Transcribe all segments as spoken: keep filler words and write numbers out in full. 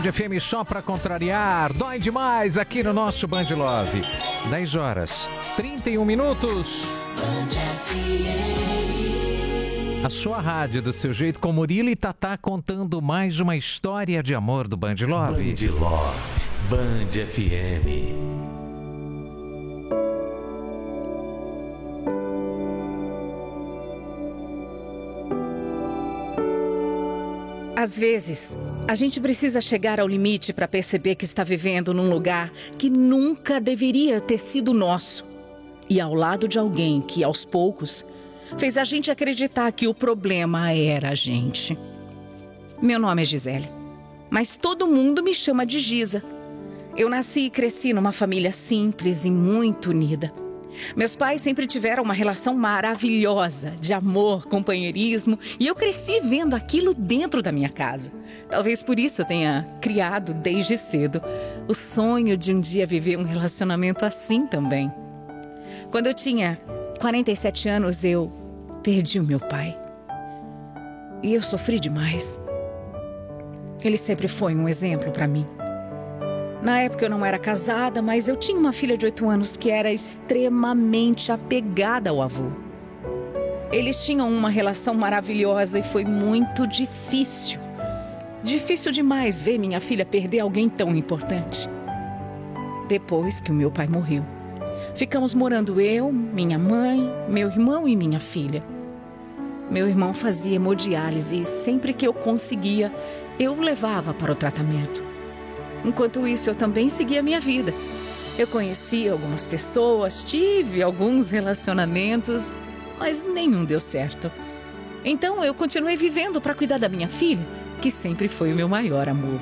F M só pra contrariar, dói demais aqui no nosso Band Love. dez horas, trinta e um minutos. A sua rádio do seu jeito, com Murilo e Tatá contando mais uma história de amor do Band Love. Band Love, Band F M. Às vezes, a gente precisa chegar ao limite para perceber que está vivendo num lugar que nunca deveria ter sido nosso. E ao lado de alguém que, aos poucos, fez a gente acreditar que o problema era a gente. Meu nome é Gisele, mas todo mundo me chama de Giza. Eu nasci e cresci numa família simples e muito unida. Meus pais sempre tiveram uma relação maravilhosa, de amor, companheirismo, e eu cresci vendo aquilo dentro da minha casa. Talvez por isso eu tenha criado desde cedo o sonho de um dia viver um relacionamento assim também. Quando eu tinha quarenta e sete anos, eu perdi o meu pai. E eu sofri demais. Ele sempre foi um exemplo para mim. Na época eu não era casada, mas eu tinha uma filha de oito anos que era extremamente apegada ao avô. Eles tinham uma relação maravilhosa e foi muito difícil. Difícil demais ver minha filha perder alguém tão importante. Depois que o meu pai morreu, ficamos morando eu, minha mãe, meu irmão e minha filha. Meu irmão fazia hemodiálise e sempre que eu conseguia, eu o levava para o tratamento. Enquanto isso, eu também seguia a minha vida. Eu conheci algumas pessoas, tive alguns relacionamentos, mas nenhum deu certo. Então, eu continuei vivendo para cuidar da minha filha, que sempre foi o meu maior amor.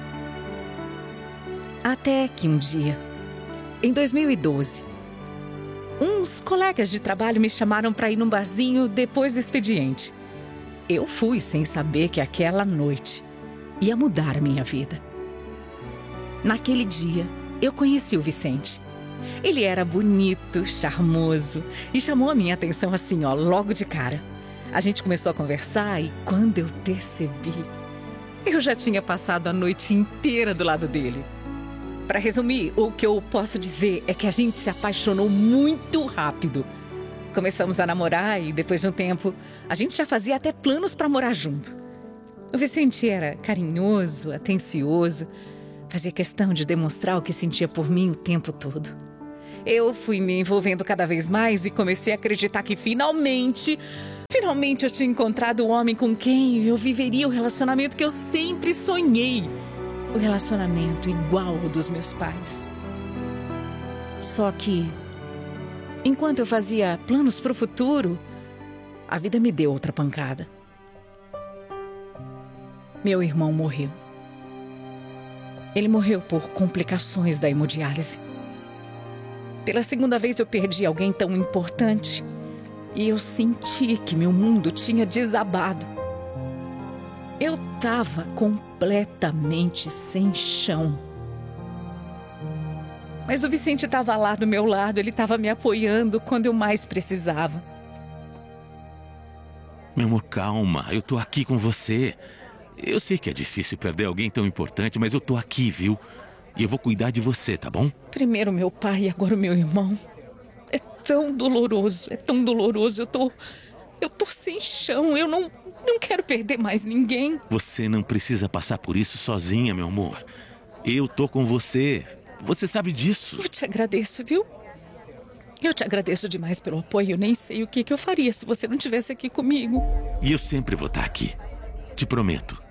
Até que um dia, em dois mil e doze, uns colegas de trabalho me chamaram para ir num barzinho depois do expediente. Eu fui sem saber que aquela noite ia mudar a minha vida. Naquele dia, eu conheci o Vicente. Ele era bonito, charmoso e chamou a minha atenção assim, ó, logo de cara. A gente começou a conversar e quando eu percebi, eu já tinha passado a noite inteira do lado dele. Para resumir, o que eu posso dizer é que a gente se apaixonou muito rápido. Começamos a namorar e depois de um tempo, a gente já fazia até planos para morar junto. O Vicente era carinhoso, atencioso, fazia questão de demonstrar o que sentia por mim o tempo todo. Eu fui me envolvendo cada vez mais e comecei a acreditar que finalmente, finalmente eu tinha encontrado o homem com quem eu viveria o relacionamento que eu sempre sonhei. O relacionamento igual ao dos meus pais. Só que, enquanto eu fazia planos para o futuro, a vida me deu outra pancada. Meu irmão morreu. Ele morreu por complicações da hemodiálise. Pela segunda vez eu perdi alguém tão importante e eu senti que meu mundo tinha desabado. Eu estava completamente sem chão. Mas o Vicente estava lá do meu lado, ele estava me apoiando quando eu mais precisava. Meu amor, calma, eu tô aqui com você. Eu sei que é difícil perder alguém tão importante, mas eu tô aqui, viu? E eu vou cuidar de você, tá bom? Primeiro meu pai e agora o meu irmão. É tão doloroso, é tão doloroso. Eu tô... Eu tô sem chão, eu não... Não quero perder mais ninguém. Você não precisa passar por isso sozinha, meu amor. Eu tô com você. Você sabe disso. Eu te agradeço, viu? Eu te agradeço demais pelo apoio. Eu nem sei o que, que eu faria se você não estivesse aqui comigo. E eu sempre vou estar aqui. Te prometo.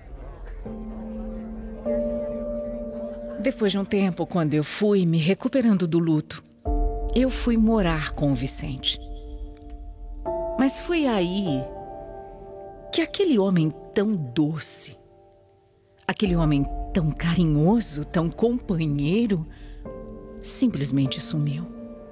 Depois de um tempo, quando eu fui me recuperando do luto, eu fui morar com o Vicente. Mas foi aí que aquele homem tão doce, aquele homem tão carinhoso, tão companheiro, simplesmente sumiu.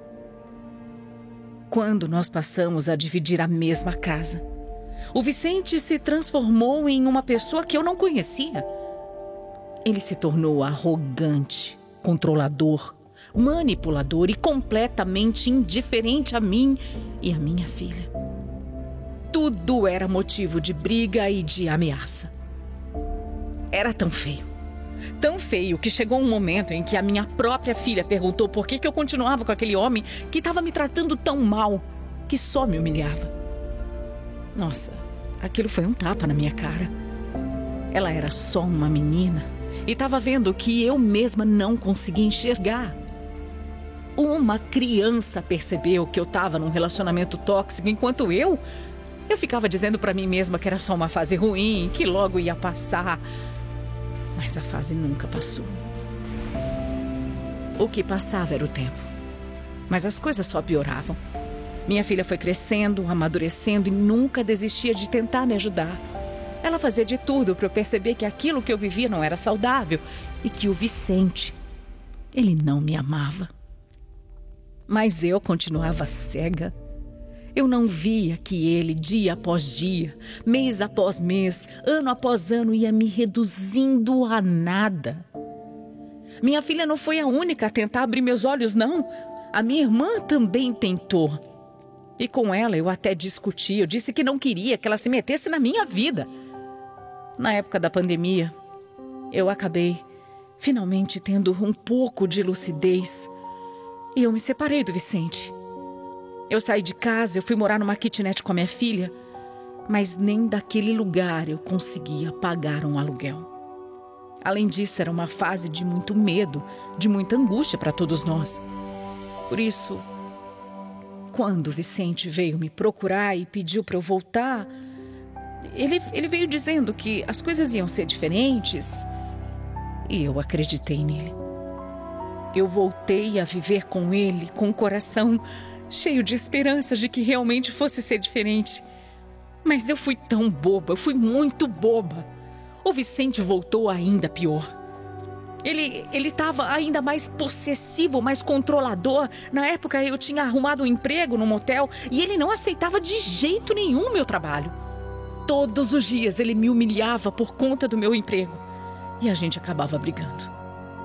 Quando nós passamos a dividir a mesma casa, o Vicente se transformou em uma pessoa que eu não conhecia. Ele se tornou arrogante, controlador, manipulador e completamente indiferente a mim e a minha filha. Tudo era motivo de briga e de ameaça. Era tão feio, Tão feio que chegou um momento em que a minha própria filha perguntou por que que eu continuava com aquele homem que estava me tratando tão mal, que só me humilhava. Nossa, aquilo foi um tapa na minha cara. Ela era só uma menina e estava vendo o que eu mesma não conseguia enxergar. Uma criança percebeu que eu estava num relacionamento tóxico, enquanto eu, eu ficava dizendo para mim mesma que era só uma fase ruim, que logo ia passar. Mas a fase nunca passou. O que passava era o tempo. Mas as coisas só pioravam. Minha filha foi crescendo, amadurecendo e nunca desistia de tentar me ajudar. Ela fazia de tudo para eu perceber que aquilo que eu vivia não era saudável e que o Vicente, ele não me amava. Mas eu continuava cega. Eu não via que ele, dia após dia, mês após mês, ano após ano, ia me reduzindo a nada. Minha filha não foi a única a tentar abrir meus olhos, não. A minha irmã também tentou. E com ela eu até discuti. Eu disse que não queria que ela se metesse na minha vida. Na época da pandemia, eu acabei finalmente tendo um pouco de lucidez. E eu me separei do Vicente. Eu saí de casa, eu fui morar numa kitnet com a minha filha, mas nem daquele lugar eu conseguia pagar um aluguel. Além disso, era uma fase de muito medo, de muita angústia para todos nós. Por isso, quando o Vicente veio me procurar e pediu para eu voltar, ele, ele veio dizendo que as coisas iam ser diferentes e eu acreditei nele. Eu voltei a viver com ele, com o coração cheio de esperança de que realmente fosse ser diferente. Mas eu fui tão boba, eu fui muito boba. O Vicente voltou ainda pior. Ele ele estava ainda mais possessivo, mais controlador. Na época eu tinha arrumado um emprego num motel e ele não aceitava de jeito nenhum o meu trabalho. Todos os dias ele me humilhava por conta do meu emprego. E a gente acabava brigando.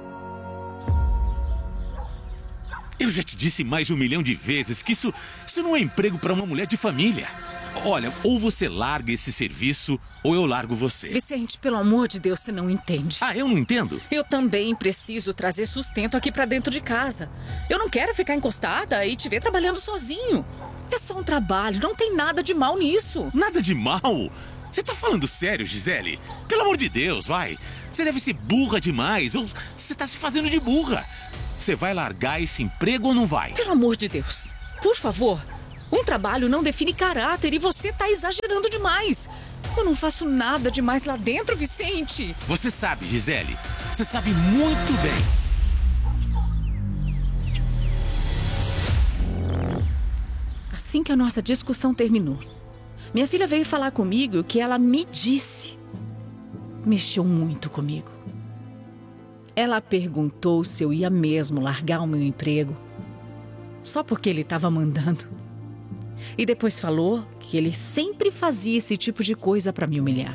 Eu já te disse mais de um milhão de vezes que isso, isso não é emprego para uma mulher de família. Olha, ou você larga esse serviço, ou eu largo você. Vicente, pelo amor de Deus, você não entende. Ah, eu não entendo? Eu também preciso trazer sustento aqui pra dentro de casa. Eu não quero ficar encostada e te ver trabalhando sozinho. É só um trabalho, não tem nada de mal nisso. Nada de mal? Você tá falando sério, Gisele? Pelo amor de Deus, vai. Você deve ser burra demais, ou você tá se fazendo de burra. Você vai largar esse emprego ou não vai? Pelo amor de Deus, por favor. Um trabalho não define caráter e você tá exagerando demais. Eu não faço nada demais lá dentro, Vicente. Você sabe, Gisele. Você sabe muito bem. Assim que a nossa discussão terminou, minha filha veio falar comigo e o que ela me disse mexeu muito comigo. Ela perguntou se eu ia mesmo largar o meu emprego só porque ele estava mandando. E depois falou que ele sempre fazia esse tipo de coisa para me humilhar.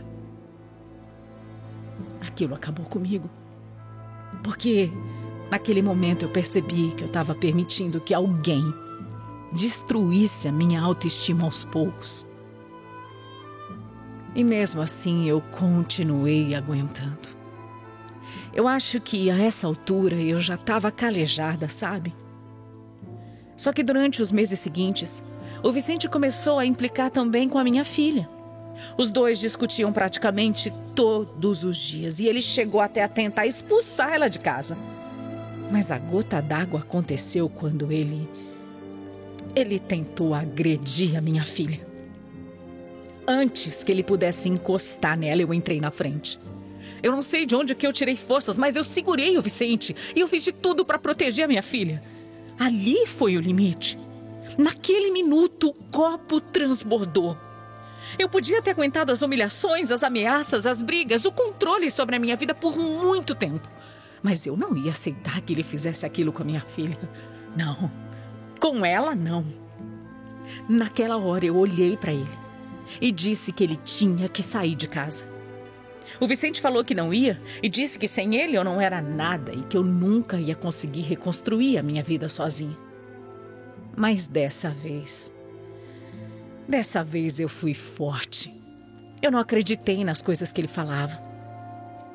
Aquilo acabou comigo. Porque naquele momento eu percebi que eu estava permitindo que alguém destruísse a minha autoestima aos poucos. E mesmo assim eu continuei aguentando. Eu acho que a essa altura eu já estava calejada, sabe? Só que durante os meses seguintes, o Vicente começou a implicar também com a minha filha. Os dois discutiam praticamente todos os dias e ele chegou até a tentar expulsar ela de casa. Mas a gota d'água aconteceu quando ele... Ele tentou agredir a minha filha. Antes que ele pudesse encostar nela, eu entrei na frente. Eu não sei de onde que eu tirei forças, mas eu segurei o Vicente e eu fiz de tudo para proteger a minha filha. Ali foi o limite. Naquele minuto, o copo transbordou. Eu podia ter aguentado as humilhações, as ameaças, as brigas, o controle sobre a minha vida por muito tempo. Mas eu não ia aceitar que ele fizesse aquilo com a minha filha. Não. Com ela, não. Naquela hora, eu olhei para ele e disse que ele tinha que sair de casa. O Vicente falou que não ia e disse que sem ele eu não era nada e que eu nunca ia conseguir reconstruir a minha vida sozinha. Mas dessa vez, dessa vez eu fui forte. Eu não acreditei nas coisas que ele falava.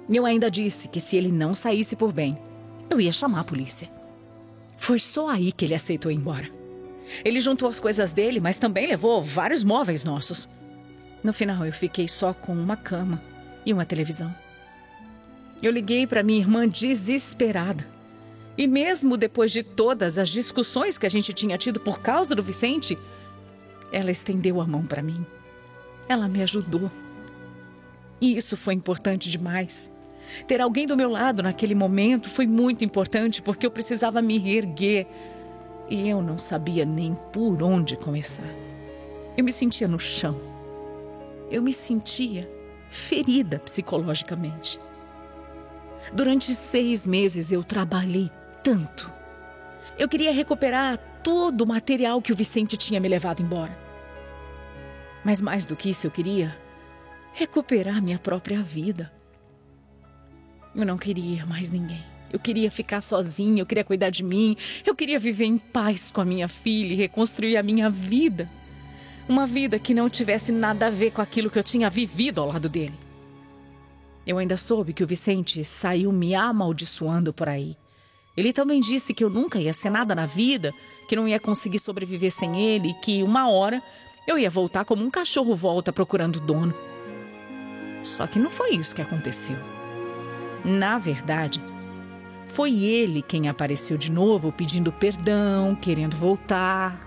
Eu ainda disse que se ele não saísse por bem, eu ia chamar a polícia. Foi só aí que ele aceitou ir embora. Ele juntou as coisas dele, mas também levou vários móveis nossos. No final, eu fiquei só com uma cama e uma televisão. Eu liguei para minha irmã desesperada. E mesmo depois de todas as discussões que a gente tinha tido por causa do Vicente, ela estendeu a mão para mim. Ela me ajudou. E isso foi importante demais. Ter alguém do meu lado naquele momento foi muito importante porque eu precisava me reerguer. E eu não sabia nem por onde começar. Eu me sentia no chão. Eu me sentia ferida psicologicamente. Durante seis meses eu trabalhei tanto. Eu queria recuperar todo o material que o Vicente tinha me levado embora. Mas mais do que isso eu queria recuperar minha própria vida. Eu não queria mais ninguém. Eu queria ficar sozinha, eu queria cuidar de mim. Eu queria viver em paz com a minha filha e reconstruir a minha vida. Uma vida que não tivesse nada a ver com aquilo que eu tinha vivido ao lado dele. Eu ainda soube que o Vicente saiu me amaldiçoando por aí. Ele também disse que eu nunca ia ser nada na vida, que não ia conseguir sobreviver sem ele, que uma hora eu ia voltar como um cachorro volta procurando o dono. Só que não foi isso que aconteceu. Na verdade, foi ele quem apareceu de novo pedindo perdão, querendo voltar.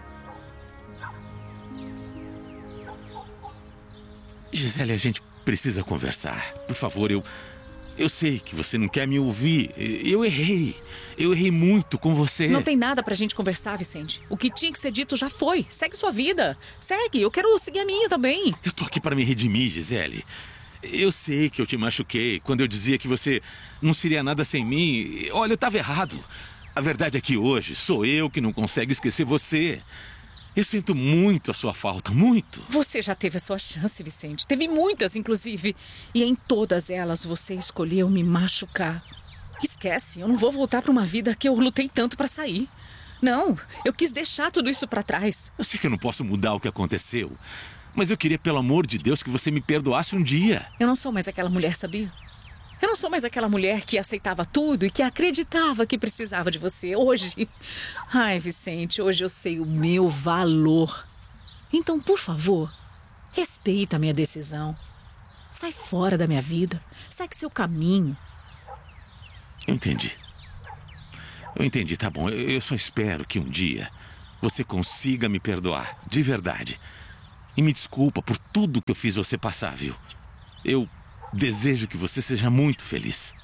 Gisele, a gente precisa conversar. Por favor, eu... Eu sei que você não quer me ouvir. Eu errei. Eu errei muito com você. Não tem nada pra gente conversar, Vicente. O que tinha que ser dito já foi. Segue sua vida. Segue. Eu quero seguir a minha também. Eu tô aqui para me redimir, Gisele. Eu sei que eu te machuquei quando eu dizia que você não seria nada sem mim. Olha, eu tava errado. A verdade é que hoje sou eu que não consegue esquecer você. Eu sinto muito a sua falta, muito. Você já teve a sua chance, Vicente. Teve muitas, inclusive. E em todas elas você escolheu me machucar. Esquece, eu não vou voltar para uma vida que eu lutei tanto para sair. Não, eu quis deixar tudo isso para trás. Eu sei que eu não posso mudar o que aconteceu, mas eu queria, pelo amor de Deus, que você me perdoasse um dia. Eu não sou mais aquela mulher, sabia? Eu não sou mais aquela mulher que aceitava tudo e que acreditava que precisava de você. Hoje... Ai, Vicente, hoje eu sei o meu valor. Então, por favor, respeita a minha decisão. Sai fora da minha vida. Segue seu caminho. Eu entendi. Eu entendi, tá bom. Eu só espero que um dia você consiga me perdoar, de verdade. E me desculpa por tudo que eu fiz você passar, viu? Eu... desejo que você seja muito feliz.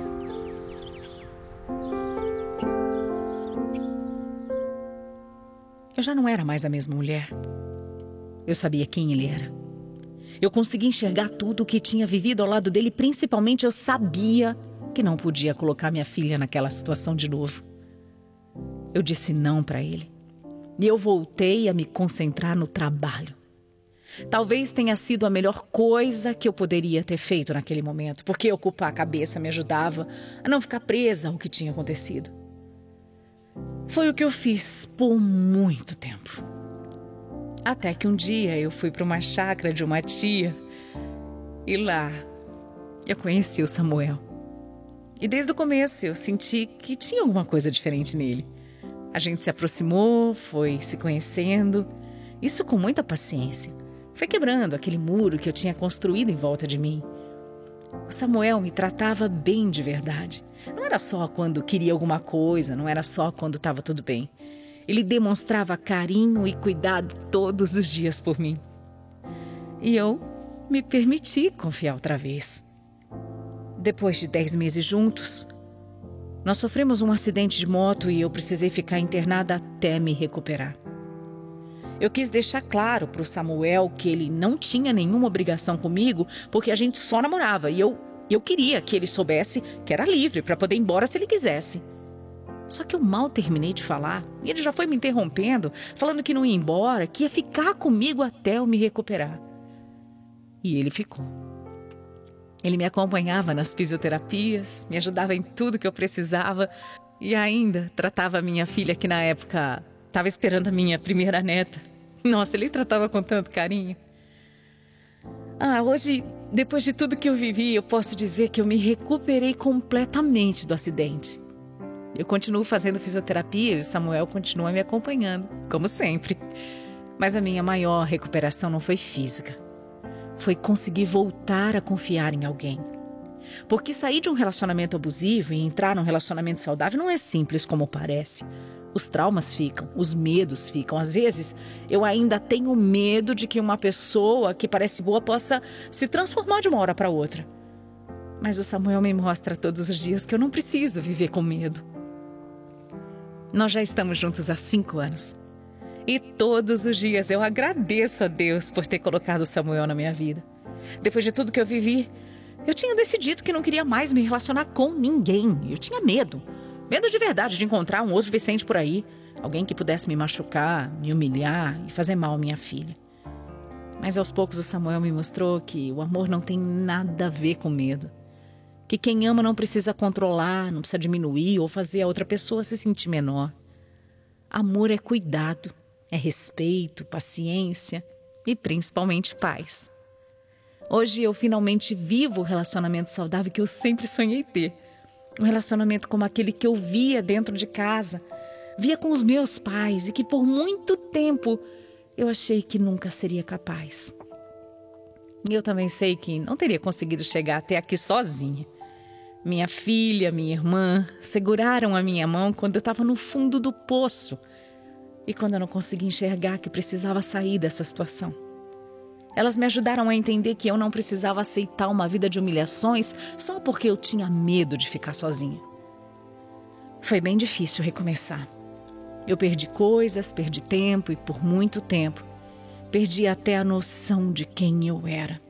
Eu já não era mais a mesma mulher. Eu sabia quem ele era. Eu conseguia enxergar tudo o que tinha vivido ao lado dele. Principalmente eu sabia que não podia colocar minha filha naquela situação de novo. Eu disse não para ele. E eu voltei a me concentrar no trabalho. Talvez tenha sido a melhor coisa que eu poderia ter feito naquele momento, porque ocupar a cabeça me ajudava a não ficar presa ao que tinha acontecido. Foi o que eu fiz por muito tempo. Até que um dia eu fui para uma chácara de uma tia e lá eu conheci o Samuel. E desde o começo eu senti que tinha alguma coisa diferente nele. A gente se aproximou, foi se conhecendo, isso com muita paciência. Foi quebrando aquele muro que eu tinha construído em volta de mim. O Samuel me tratava bem de verdade. Não era só quando queria alguma coisa, não era só quando estava tudo bem. Ele demonstrava carinho e cuidado todos os dias por mim. E eu me permiti confiar outra vez. Depois de dez meses juntos, nós sofremos um acidente de moto e eu precisei ficar internada até me recuperar. Eu quis deixar claro para o Samuel que ele não tinha nenhuma obrigação comigo, porque a gente só namorava e eu, eu queria que ele soubesse que era livre para poder ir embora se ele quisesse. Só que eu mal terminei de falar e ele já foi me interrompendo, falando que não ia embora, que ia ficar comigo até eu me recuperar. E ele ficou. Ele me acompanhava nas fisioterapias, me ajudava em tudo que eu precisava e ainda tratava a minha filha, que na época estava esperando a minha primeira neta. Nossa, ele tratava com tanto carinho. Ah, hoje, depois de tudo que eu vivi, eu posso dizer que eu me recuperei completamente do acidente. Eu continuo fazendo fisioterapia e o Samuel continua me acompanhando, como sempre. Mas a minha maior recuperação não foi física. Foi conseguir voltar a confiar em alguém. Porque sair de um relacionamento abusivo e entrar num relacionamento saudável não é simples como parece. Os traumas ficam, os medos ficam. Às vezes, eu ainda tenho medo de que uma pessoa que parece boa possa se transformar de uma hora para outra. Mas o Samuel me mostra todos os dias que eu não preciso viver com medo. Nós já estamos juntos há cinco anos. E todos os dias eu agradeço a Deus por ter colocado o Samuel na minha vida. Depois de tudo que eu vivi, eu tinha decidido que não queria mais me relacionar com ninguém. Eu tinha medo. Medo de verdade de encontrar um outro Vicente por aí. Alguém que pudesse me machucar, me humilhar e fazer mal à minha filha. Mas aos poucos o Samuel me mostrou que o amor não tem nada a ver com medo. Que quem ama não precisa controlar, não precisa diminuir ou fazer a outra pessoa se sentir menor. Amor é cuidado, é respeito, paciência e principalmente paz. Hoje eu finalmente vivo o relacionamento saudável que eu sempre sonhei ter. Um relacionamento como aquele que eu via dentro de casa, via com os meus pais e que por muito tempo eu achei que nunca seria capaz. E eu também sei que não teria conseguido chegar até aqui sozinha. Minha filha, minha irmã seguraram a minha mão quando eu estava no fundo do poço e quando eu não conseguia enxergar que precisava sair dessa situação. Elas me ajudaram a entender que eu não precisava aceitar uma vida de humilhações só porque eu tinha medo de ficar sozinha. Foi bem difícil recomeçar. Eu perdi coisas, perdi tempo e por muito tempo perdi até a noção de quem eu era.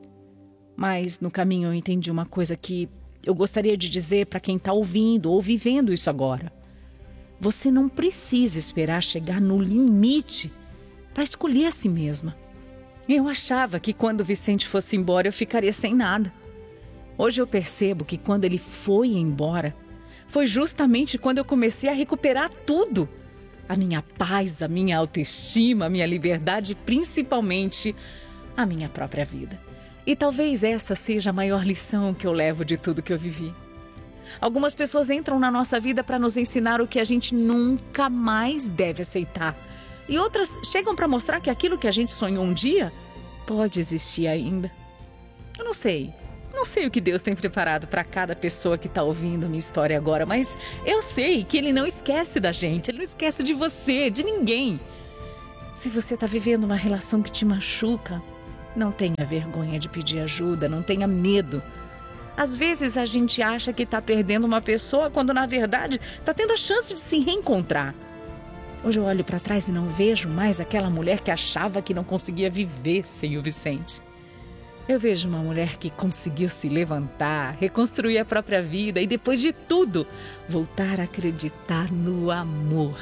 Mas no caminho eu entendi uma coisa que eu gostaria de dizer para quem está ouvindo ou vivendo isso agora. Você não precisa esperar chegar no limite para escolher a si mesma. Eu achava que quando o Vicente fosse embora eu ficaria sem nada. Hoje eu percebo que quando ele foi embora, foi justamente quando eu comecei a recuperar tudo. A minha paz, a minha autoestima, a minha liberdade e principalmente a minha própria vida. E talvez essa seja a maior lição que eu levo de tudo que eu vivi. Algumas pessoas entram na nossa vida para nos ensinar o que a gente nunca mais deve aceitar. E outras chegam para mostrar que aquilo que a gente sonhou um dia pode existir ainda. Eu não sei. Não sei o que Deus tem preparado para cada pessoa que está ouvindo minha história agora, mas eu sei que Ele não esquece da gente. Ele não esquece de você, de ninguém. Se você está vivendo uma relação que te machuca, não tenha vergonha de pedir ajuda, não tenha medo. Às vezes a gente acha que está perdendo uma pessoa quando na verdade está tendo a chance de se reencontrar. Hoje eu olho para trás e não vejo mais aquela mulher que achava que não conseguia viver sem o Vicente. Eu vejo uma mulher que conseguiu se levantar, reconstruir a própria vida e depois de tudo, voltar a acreditar no amor.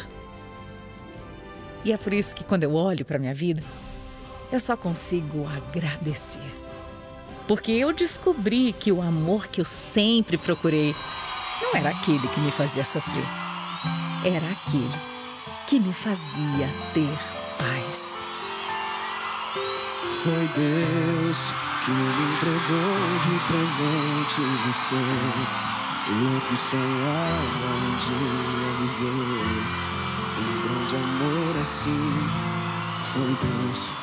E é por isso que quando eu olho para a minha vida, eu só consigo agradecer. Porque eu descobri que o amor que eu sempre procurei não era aquele que me fazia sofrer. Era aquele que me fazia ter paz. Foi Deus que me entregou de presente você. Eu que sonhava um dia viver um grande amor assim. Foi Deus